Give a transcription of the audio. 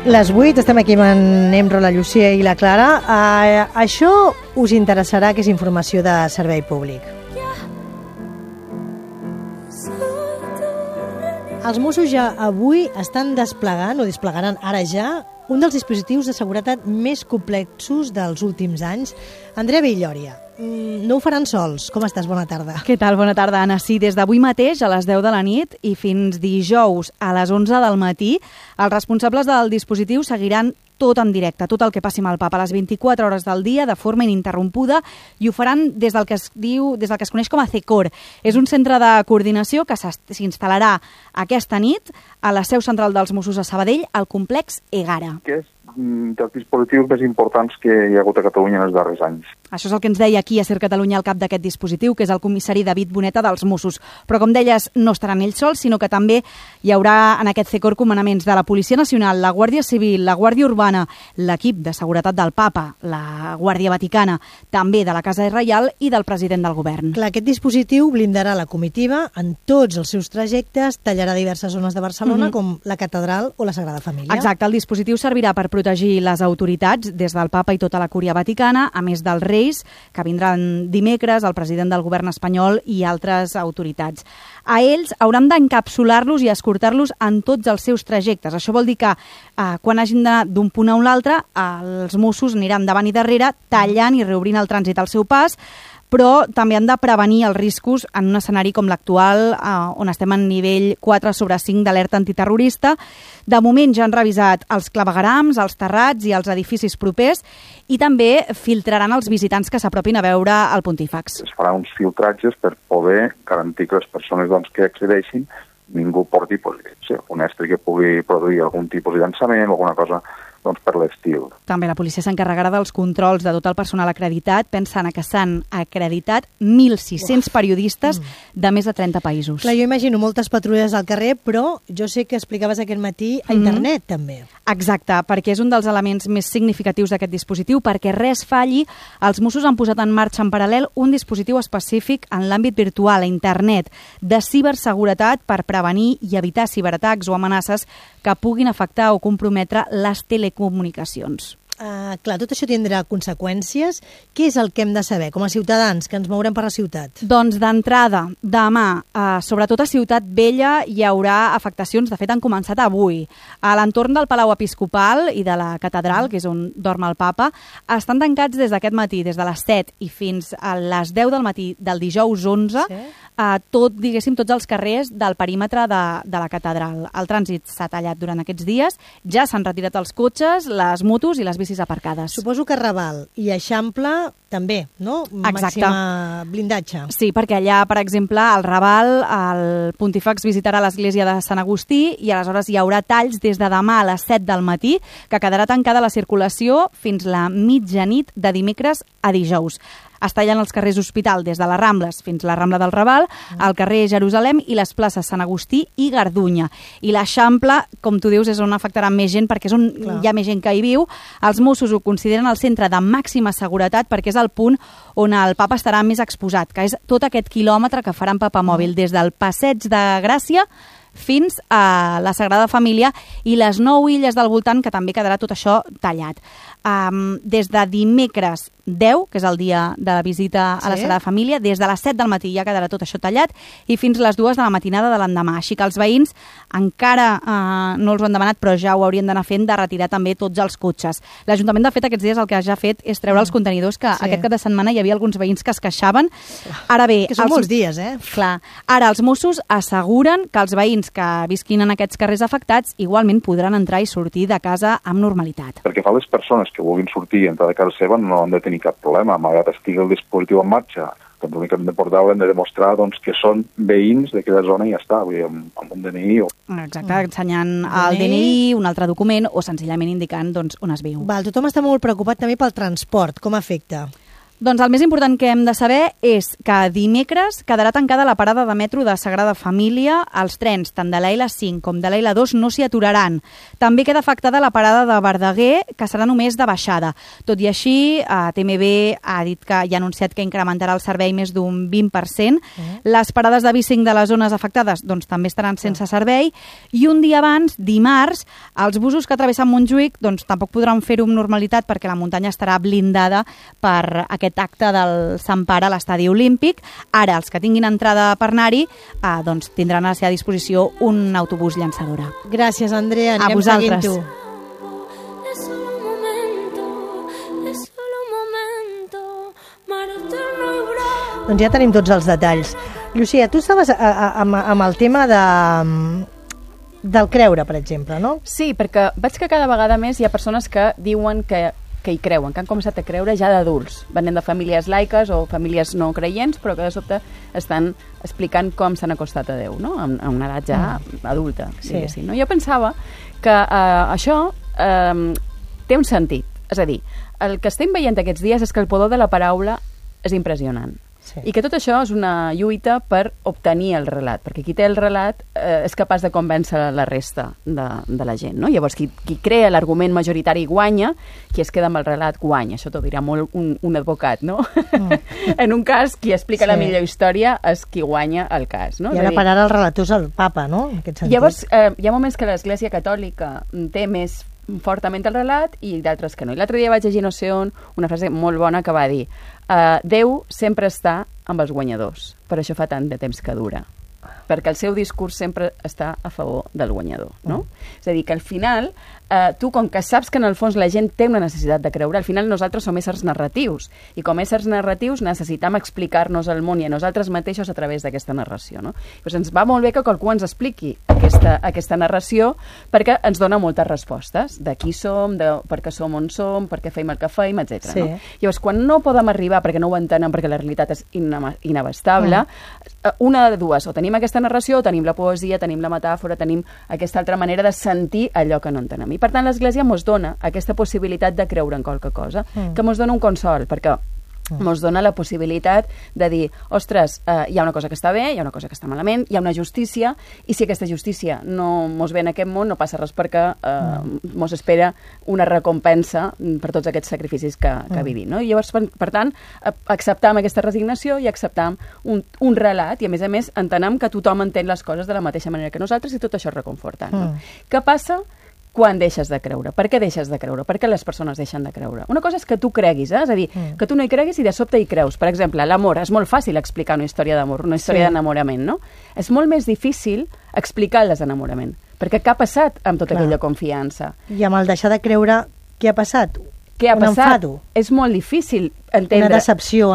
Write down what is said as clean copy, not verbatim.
Les 8, estem aquí amb en Nemro, la Llucia i la Clara. Això us interessarà, que és informació de servei públic. Els Mossos ja avui estan desplegant, o desplegaran ara ja, un dels dispositius de seguretat més complexos dels últims anys. Andrea Villòria, no ho faran sols. Com estàs? Bona tarda. Què tal? Bona tarda, Anna. Sí, des d'avui mateix a les 10 de la nit i fins dijous a les 11 del matí, els responsables del dispositiu seguiran tot en directe, tot el que passi amb el papa a les 24 hores del dia, de forma ininterrompuda, i ho faran des del que es coneix com a CECOR. És un centre de coordinació que s'instal·larà aquesta nit a la seu central dels Mossos a Sabadell, al complex Egara. Que és dels dispositius més importants que hi ha hagut a Catalunya en els darrers anys. Això és el que ens deia aquí a Ser Catalunya el cap d'aquest dispositiu, que és el comissari David Boneta dels Mossos. Però, com deies, no estaran ells sols, sinó que també hi haurà en aquest CECOR comandaments de la Policia Nacional, la Guàrdia Civil, la Guàrdia Urbana, l'equip de seguretat del Papa, la Guàrdia Vaticana, també de la Casa Reial i del president del govern. Clar, aquest dispositiu blindarà la comitiva en tots els seus trajectes, tallarà diverses zones de Barcelona, com la Catedral o la Sagrada Família. Exacte, el dispositiu servirà per protegir les autoritats, des del Papa i tota la Cúria Vaticana, a més dels Reis, que vindran dimecres, el president del govern espanyol i altres autoritats. A ells hauran d'encapsular-los i escortar-los en tots els seus trajectes. Això vol dir que quan hagin d'anar d'un punt a un altre, els Mossos aniran davant i darrere, tallant i reobrint el trànsit al seu pas, però també han de prevenir els riscos en un escenari com l'actual, on estem en nivell 4/5 d'alerta antiterrorista. De moment ja han revisat els claveguerams, els terrats i els edificis propers, i també filtraran els visitants que s'apropin a veure el pontífex. Es faran uns filtratges per poder garantir que les persones que accedeixin ningú porti un estri que pugui produir algun tipus de llançament o alguna cosa per l'estil. També la policia s'encarregarà dels controls de tot el personal acreditat, pensant que s'han acreditat 1.600 periodistes de més de 30 països. Clar, jo imagino moltes patrulles al carrer, però jo sé que explicaves aquest matí a internet, també. Exacte, perquè és un dels elements més significatius d'aquest dispositiu, perquè res falli, els Mossos han posat en marxa en paral·lel un dispositiu específic en l'àmbit virtual, a internet, de ciberseguretat per prevenir i evitar ciberatacs o amenaces que puguin afectar o comprometre les telecomunicacions. Clar, tot això tindrà conseqüències. Què és el que hem de saber, com a ciutadans, que ens mourem per la ciutat? Doncs d'entrada, demà, sobretot a Ciutat Vella, hi haurà afectacions, de fet han començat avui. A l'entorn del Palau Episcopal i de la Catedral, que és on dorm el Papa, estan tancats des d'aquest matí, des de les 7 i fins a les 10 del matí del dijous 11, tots els carrers del perímetre de la Catedral. El trànsit s'ha tallat durant aquests dies, ja s'han retirat els cotxes, les motos i les bicis aparcades. Suposo que Raval i Eixample també, no? Exacte. Màxima blindatge. Sí, perquè allà, per exemple, al Raval, el pontífex visitarà l'església de Sant Agustí i aleshores hi haurà talls des de demà a les 7 del matí, que quedarà tancada la circulació fins la mitjanit de dimecres a dijous. Es tallen els carrers Hospital des de les Rambles fins la Rambla del Raval, al carrer Jerusalem i les places Sant Agustí i Gardunya. I l'Eixample, com tu dius, és on afectarà més gent, perquè és on hi ha més gent que hi viu. Els Mossos ho consideren el centre de màxima seguretat perquè és el punt on el Papa estarà més exposat, que és tot aquest quilòmetre que farà en Papamòbil, des del Passeig de Gràcia fins a la Sagrada Família i les 9 illes del voltant, que també quedarà tot això tallat. Des de dimecres 10, que és el dia de la visita a la Sagrada Família, des de les 7 del matí ja quedarà tot això tallat i fins les 2 de la matinada de l'endemà. Així que els veïns encara no els ho han demanat, però ja ho haurien d'anar fent, de retirar també tots els cotxes. L'Ajuntament, de fet, aquests dies el que ja ha fet és treure els contenidors, que aquest cap de setmana hi havia alguns veïns que es queixaven. Ara bé, que són molts dies, Clar. Ara els Mossos asseguren que els veïns que visquin en aquests carrers afectats igualment podran entrar i sortir de casa amb normalitat. Perquè fa les persones que vulguin sortir i entrar de casa seva no han de tenir cap problema, malgrat estigui el dispositiu en marxa. Doncs l'únic que hem de portar haurem de demostrar que són veïns d'aquella zona i ja està, amb un DNI. Exacte, ensenyant el DNI, un altre document o senzillament indicant on es viu. Tothom està molt preocupat també pel transport. Com afecta? Doncs el més important que hem de saber és que dimecres quedarà tancada la parada de metro de Sagrada Família. Els trens, tant de la L5 com de la L2, no s'hi aturaran. També queda afectada la parada de Verdaguer, que serà només de baixada. Tot i així, TMB ha dit que ja ha anunciat que incrementarà el servei més d'un 20%. Les parades de B5 de les zones afectades doncs, també estaran sense servei. I un dia abans, dimarts, els busos que travessen Montjuïc doncs, tampoc podran fer-ho amb normalitat perquè la muntanya estarà blindada per aquest acte del Sant Pare a l'Estadi Olímpic. Ara, els que tinguin entrada per anar-hi doncs tindran a la seva disposició un autobús llançadora. Gràcies, Andrea. A vosaltres. Doncs ja tenim tots els detalls. Llucia, tu estaves amb el tema del creure, per exemple, no? Sí, perquè veig que cada vegada més hi ha persones que diuen que hi creuen, que han començat a creure ja d'adults, venent de famílies laiques o famílies no creients, però que de sobte estan explicant com s'han acostat a Déu, no? A una edat ja adulta, diguéssim. No? Jo pensava que això té un sentit. És a dir, el que estem veient aquests dies és que el poder de la paraula és impressionant. Sí. I que tot això és una lluita per obtenir el relat, perquè qui té el relat és capaç de convèncer la resta de la gent, no? Llavors, qui crea l'argument majoritari guanya, qui es queda amb el relat guanya. Això t'ho dirà molt un advocat, no? En un cas, qui explica la millor història és qui guanya el cas, no? I ara per ara el relator és el papa, no? En aquest sentit. Llavors, hi ha moments que l'Església Catòlica té més fortament el relat i d'altres que no. I l'altre dia vaig llegir no sé on una frase molt bona que va dir Déu sempre està amb els guanyadors, per això fa tant de temps que dura, perquè el seu discurs sempre està a favor del guanyador, no? És a dir, que al final tu, com que saps que en el fons la gent té una necessitat de creure, al final nosaltres som éssers narratius, i com éssers narratius necessitam explicar-nos el món i a nosaltres mateixos a través d'aquesta narració, no? Doncs ens va molt bé que qualcú ens expliqui aquesta narració, perquè ens dona moltes respostes de qui som, per què som on som, per què feim el que feim, etc. Sí. No? Llavors, quan no podem arribar perquè no ho entenen, perquè la realitat és inabastable, una de dues, o tenim aquesta narració, o tenim la poesia, tenim la metàfora, tenim aquesta altra manera de sentir allò que no entenem. I per tant l'Església mos dona aquesta possibilitat de creure en qualque cosa, que mos dona un consol, perquè mos dona la possibilitat de dir, ostres, hi ha una cosa que està bé, hi ha una cosa que està malament, hi ha una justícia, i si aquesta justícia no mos ve en aquest món, no passa res perquè mos espera una recompensa per tots aquests sacrificis que vivim. No? I llavors, per tant, acceptam aquesta resignació i acceptam un relat, i a més entenem que tothom entén les coses de la mateixa manera que nosaltres, i tot això és reconfortant. No? Què passa quan deixes de creure? Per què deixes de creure? Per què les persones deixen de creure? Una cosa és que tu creguis, és a dir, que tu no hi creguis i de sobte hi creus. Per exemple, l'amor. És molt fàcil explicar una història d'amor, una història d'enamorament, no? És molt més difícil explicar el desenamorament, perquè què ha passat amb tota aquella confiança? I amb el deixar de creure, què ha passat? Què ha passat? Un enfado. És molt difícil entendre. Una decepció